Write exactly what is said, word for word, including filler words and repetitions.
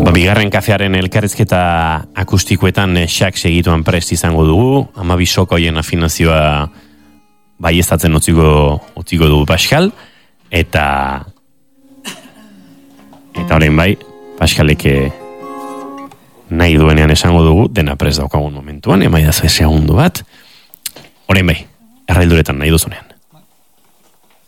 Ba, bigarren kafearen elkarrizketa akustikoetan xak segituan prest izango dugu, amabi sokoien afinazioa baiestatzen utziko, utziko dugu Pascal, eta eta orain bai, Pascaleke nahi duenean esango dugu, dena prest daukagun momentuan, emaidazu segundu bat, orain bai, errailduretan nahi duzunean.